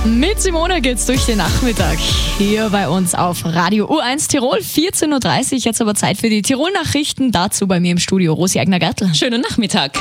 Mit Simone geht's durch den Nachmittag hier bei uns auf Radio U1 Tirol, 14.30 Uhr. Jetzt aber Zeit für die Tirol-Nachrichten. Dazu bei mir im Studio Rosi Eigner-Gertl. Schönen Nachmittag.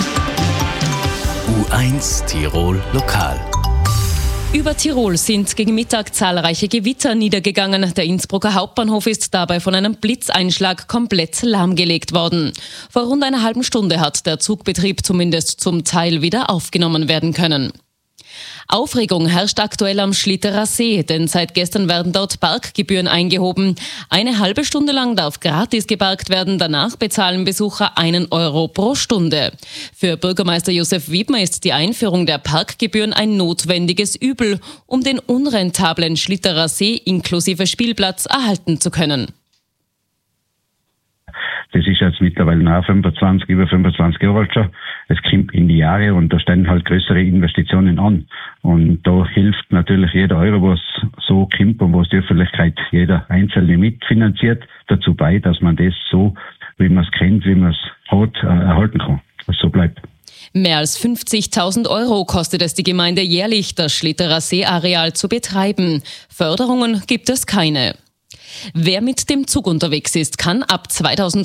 U1 Tirol Lokal. Über Tirol sind gegen Mittag zahlreiche Gewitter niedergegangen. Der Innsbrucker Hauptbahnhof ist dabei von einem Blitzeinschlag komplett lahmgelegt worden. Vor rund einer halben Stunde hat der Zugbetrieb zumindest zum Teil wieder aufgenommen werden können. Aufregung herrscht aktuell am Schlitterer See, denn seit gestern werden dort Parkgebühren eingehoben. Eine halbe Stunde lang darf gratis geparkt werden, danach bezahlen Besucher 1 Euro pro Stunde. Für Bürgermeister Josef Wiedmer ist die Einführung der Parkgebühren ein notwendiges Übel, um den unrentablen Schlitterer See inklusive Spielplatz erhalten zu können. Das ist jetzt mittlerweile über 25 Jahre alt schon. Es kommt in die Jahre und da stehen halt größere Investitionen an. Und da hilft natürlich jeder Euro, was so kommt und was die Öffentlichkeit jeder Einzelne mitfinanziert, dazu bei, dass man das so, wie man es kennt, wie man es hat, erhalten kann. Dass so bleibt. Mehr als 50.000 Euro kostet es die Gemeinde jährlich, das Schlitterer Seeareal zu betreiben. Förderungen gibt es keine. Wer mit dem Zug unterwegs ist, kann ab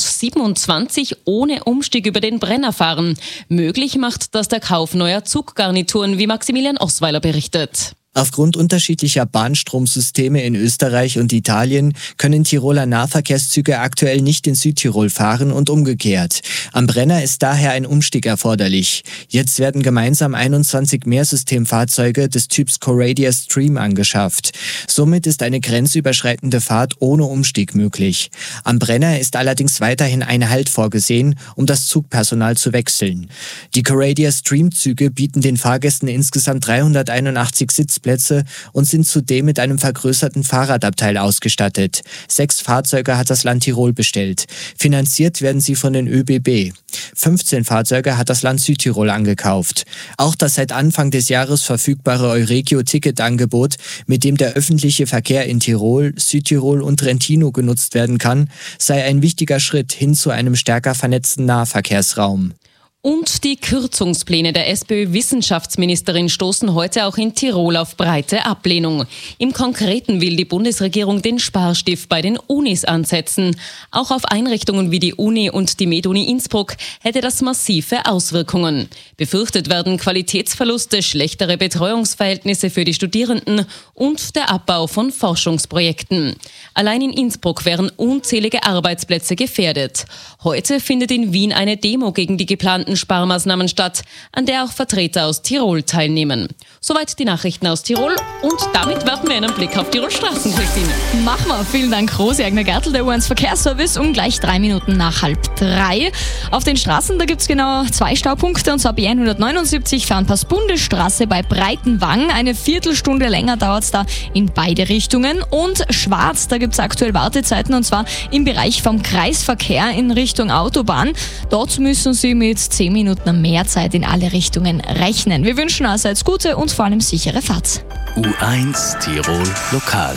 2027 ohne Umstieg über den Brenner fahren. Möglich macht das der Kauf neuer Zuggarnituren, wie Maximilian Osweiler berichtet. Aufgrund unterschiedlicher Bahnstromsysteme in Österreich und Italien können Tiroler Nahverkehrszüge aktuell nicht in Südtirol fahren und umgekehrt. Am Brenner ist daher ein Umstieg erforderlich. Jetzt werden gemeinsam 21 Mehrsystemfahrzeuge des Typs Coradia Stream angeschafft. Somit ist eine grenzüberschreitende Fahrt ohne Umstieg möglich. Am Brenner ist allerdings weiterhin ein Halt vorgesehen, um das Zugpersonal zu wechseln. Die Coradia Stream-Züge bieten den Fahrgästen insgesamt 381 Sitzplätze und sind zudem mit einem vergrößerten Fahrradabteil ausgestattet. 6 Fahrzeuge hat das Land Tirol bestellt. Finanziert werden sie von den ÖBB. 15 Fahrzeuge hat das Land Südtirol angekauft. Auch das seit Anfang des Jahres verfügbare Euregio-Ticketangebot, mit dem der öffentliche Verkehr in Tirol, Südtirol und Trentino genutzt werden kann, sei ein wichtiger Schritt hin zu einem stärker vernetzten Nahverkehrsraum. Und die Kürzungspläne der SPÖ-Wissenschaftsministerin stoßen heute auch in Tirol auf breite Ablehnung. Im Konkreten will die Bundesregierung den Sparstift bei den Unis ansetzen. Auch auf Einrichtungen wie die Uni und die MedUni Innsbruck hätte das massive Auswirkungen. Befürchtet werden Qualitätsverluste, schlechtere Betreuungsverhältnisse für die Studierenden und der Abbau von Forschungsprojekten. Allein in Innsbruck wären unzählige Arbeitsplätze gefährdet. Heute findet in Wien eine Demo gegen die geplanten Sparmaßnahmen statt, an der auch Vertreter aus Tirol teilnehmen. Soweit die Nachrichten aus Tirol und damit werfen wir einen Blick auf Tirol Straßen, Christine. Machen wir. Vielen Dank, Rosi Eigner-Gertl, der U1 Verkehrsservice, um gleich 3 Minuten nach 2:30. Auf den Straßen, da gibt es genau 2 Staupunkte, und zwar B179 Fernpass-Bundesstraße bei Breitenwang. Eine Viertelstunde länger dauert es da in beide Richtungen. Und Schwarz, da gibt es aktuell Wartezeiten, und zwar im Bereich vom Kreisverkehr in Richtung Autobahn. Dort müssen Sie mit 10 Minuten mehr Zeit in alle Richtungen rechnen. Wir wünschen allseits gute und vor allem sichere Fahrt. U1 Tirol Lokal.